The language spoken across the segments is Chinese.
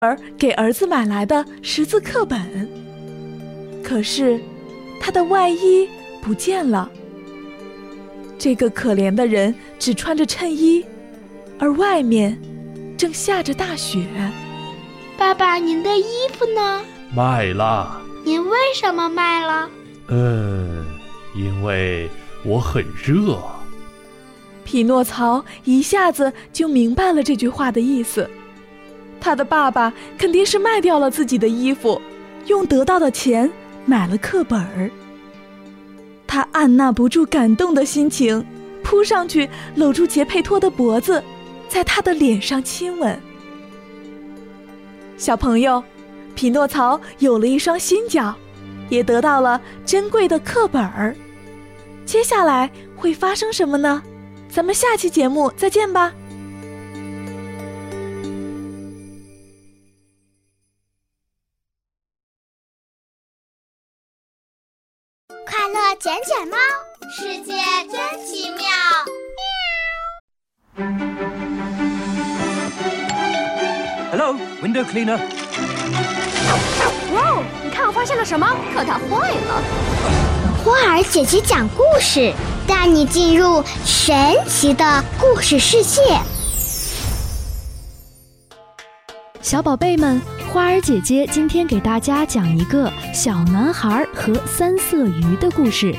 儿给儿子买来的识字课本，可是他的外衣不见了。这个可怜的人只穿着衬衣，而外面正下着大雪。 爸爸，您的衣服呢？ 卖了。 您为什么卖了？ 因为我很热。 匹诺曹一下子就明白了这句话的意思。他的爸爸肯定是卖掉了自己的衣服，用得到的钱买了课本儿。他按捺不住感动的心情，扑上去搂住杰佩托的脖子，在他的脸上亲吻。小朋友，匹诺曹有了一双新脚，也得到了珍贵的课本儿。接下来会发生什么呢？咱们下期节目再见吧。 快乐卷卷猫，世界真奇妙。 Hello, window cleaner. 哇哦，你看我发现了什么？课堂坏了。 花儿姐姐讲故事，带你进入神奇的故事世界。 小宝贝们，花儿姐姐今天给大家讲一个小男孩和三色鱼的故事。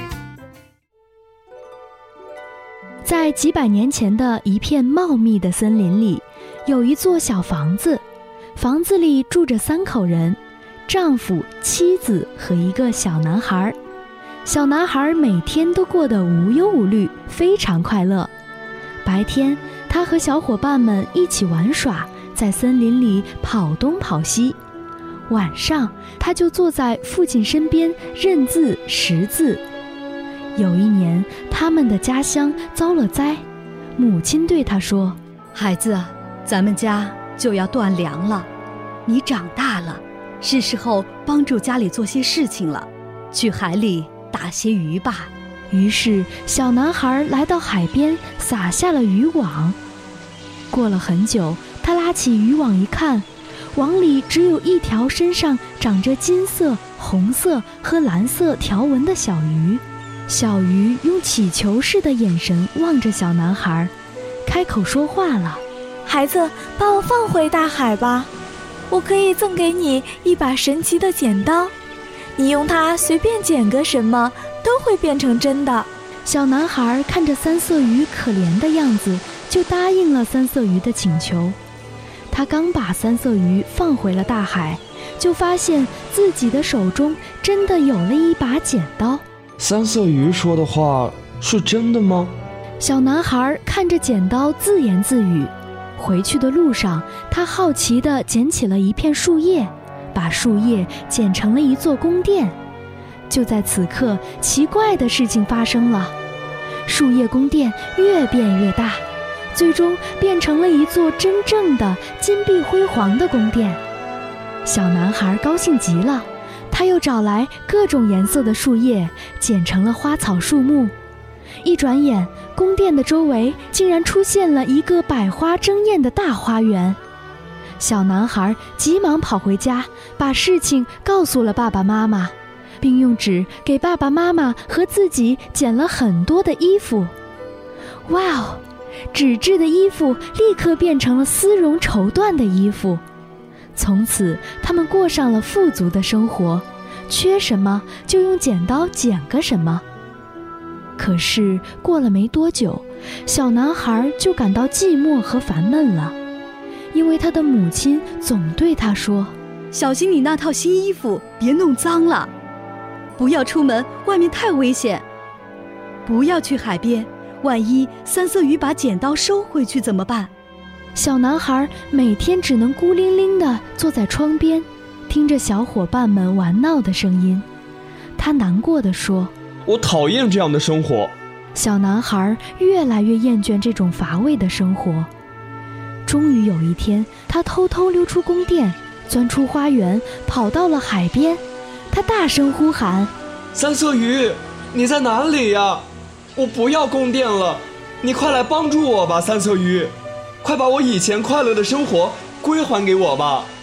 在几百年前的一片茂密的森林里，有一座小房子，房子里住着3口人，丈夫、妻子和一个小男孩。小男孩每天都过得无忧无虑，非常快乐。白天，他和小伙伴们一起玩耍，在森林里跑东跑西。晚上，他就坐在父亲身边认字识字。有一年，他们的家乡遭了灾，母亲对他说：“ 孩子，咱们家就要断粮了，你长大了，是时候帮助家里做些事情了，去海里打些鱼吧。” 于是，小男孩来到海边，撒下了渔网。过了很久，他拉起渔网一看，网里只有一条身上长着金色、红色和蓝色条纹的小鱼。小鱼用乞求似的眼神望着小男孩，开口说话了：“ 孩子，把我放回大海吧，我可以赠给你一把神奇的剪刀，你用它随便剪个什么都会变成真的。” 小男孩看着三色鱼可怜的样子，就答应了三色鱼的请求。他刚把三色鱼放回了大海，就发现自己的手中真的有了一把剪刀。 三色鱼说的话是真的吗？ 小男孩看着剪刀自言自语。回去的路上，他好奇地捡起了一片树叶，把树叶剪成了一座宫殿。就在此刻，奇怪的事情发生了，树叶宫殿越变越大，最终变成了一座真正的金碧辉煌的宫殿。小男孩高兴极了，他又找来各种颜色的树叶，剪成了花草树木。一转眼，宫殿的周围竟然出现了一个百花争艳的大花园。小男孩急忙跑回家，把事情告诉了爸爸妈妈，并用纸给爸爸妈妈和自己剪了很多的衣服。哇哦！纸质的衣服立刻变成了丝绒绸缎的衣服。从此，他们过上了富足的生活，缺什么就用剪刀剪个什么。可是过了没多久，小男孩就感到寂寞和烦闷了，因为他的母亲总对他说：“ 小心你那套新衣服，别弄脏了。不要出门，外面太危险。不要去海边，万一三色鱼把剪刀收回去怎么办？” 小男孩每天只能孤零零地坐在窗边，听着小伙伴们玩闹的声音。他难过地说：“ 我讨厌这样的生活。” 小男孩越来越厌倦这种乏味的生活。终于有一天，他偷偷溜出宫殿，钻出花园，跑到了海边。他大声呼喊：“ 三色鱼，你在哪里呀？我不要宫殿了，你快来帮助我吧，三色鱼，快把我以前快乐的生活归还给我吧。”